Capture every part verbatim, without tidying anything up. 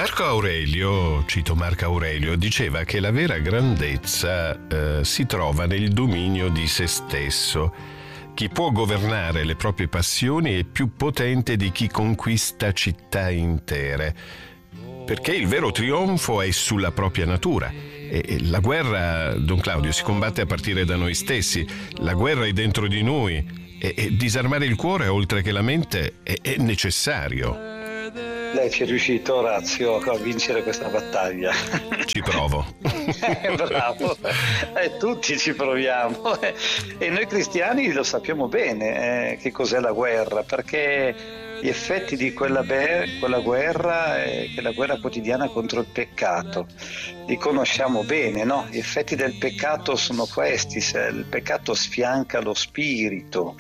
Marco Aurelio, cito Marco Aurelio, diceva che la vera grandezza eh, si trova nel dominio di se stesso. Chi può governare le proprie passioni è più potente di chi conquista città intere, perché il vero trionfo è sulla propria natura. E la guerra, Don Claudio, si combatte a partire da noi stessi. La guerra è dentro di noi e, e disarmare il cuore oltre che la mente è, è necessario. Lei ci è riuscito, Orazio, a vincere questa battaglia. Ci provo. Eh, bravo, eh, tutti ci proviamo. E noi cristiani lo sappiamo bene eh, che cos'è la guerra, perché gli effetti di quella, be- quella guerra è che la guerra quotidiana contro il peccato. Li conosciamo bene, no? Gli effetti del peccato sono questi: se il peccato sfianca lo spirito,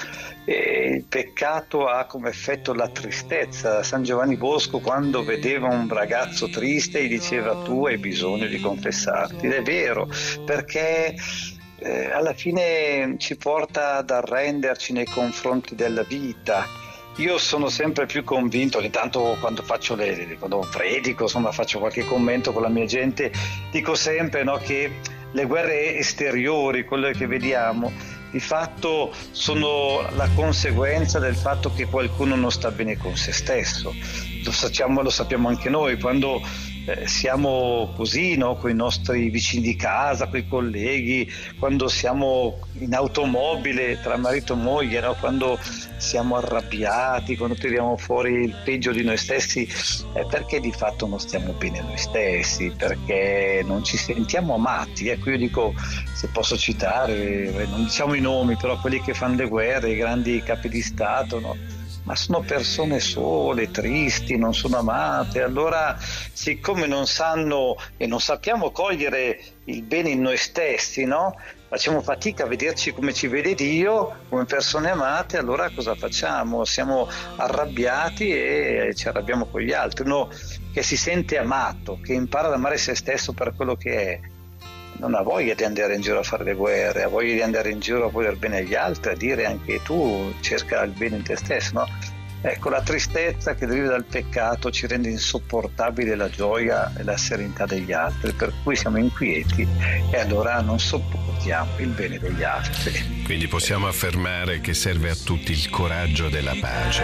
e il peccato ha come effetto la tristezza. San Giovanni Bosco, quando vedeva un ragazzo triste, gli diceva: tu hai bisogno di confessarti. Ed è vero, perché eh, alla fine ci porta ad arrenderci nei confronti della vita. Io sono sempre più convinto, ogni tanto quando faccio le, quando predico, insomma, faccio qualche commento con la mia gente, dico sempre, no, che le guerre esteriori, quelle che vediamo, di fatto sono la conseguenza del fatto che qualcuno non sta bene con se stesso. Lo sappiamo, lo sappiamo anche noi, quando eh, siamo così, no, con i nostri vicini di casa, con i colleghi, quando siamo in automobile tra marito e moglie, no, quando siamo arrabbiati, quando tiriamo fuori il peggio di noi stessi, è perché di fatto non stiamo bene noi stessi, perché non ci sentiamo amati. Ecco, io dico, se posso citare, non diciamo i nomi, però quelli che fanno le guerre, i grandi capi di Stato, no? Ma sono persone sole, tristi, non sono amate. Allora, siccome non sanno e non sappiamo cogliere il bene in noi stessi, no? Facciamo fatica a vederci come ci vede Dio, come persone amate. Allora cosa facciamo? Siamo arrabbiati e ci arrabbiamo con gli altri. Uno che si sente amato, che impara ad amare se stesso per quello che è, non ha voglia di andare in giro a fare le guerre, ha voglia di andare in giro a voler bene agli altri, a dire anche tu cerca il bene in te stesso, no? Ecco, la tristezza che deriva dal peccato ci rende insopportabile la gioia e la serenità degli altri, per cui siamo inquieti e allora non sopportiamo il bene degli altri. Quindi possiamo affermare che serve a tutti il coraggio della pace.